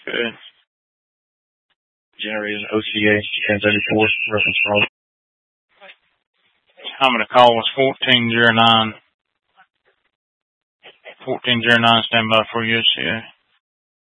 Good. Generated OCA 1034 reference call. Time of the call was 1409. 1409, stand by for USCA.